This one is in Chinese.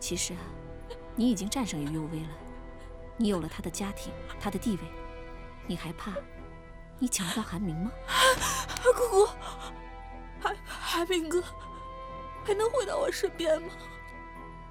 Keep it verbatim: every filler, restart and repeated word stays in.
其实啊，你已经战胜于幽微了，你有了他的家庭，他的地位，你还怕你抢不到韩明吗？ 姑姑，韩韩明哥还能回到我身边吗？